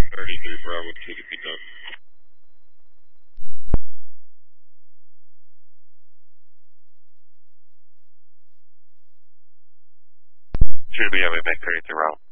33 Bravo, 2 to pick up. Should be having back 33 Bravo.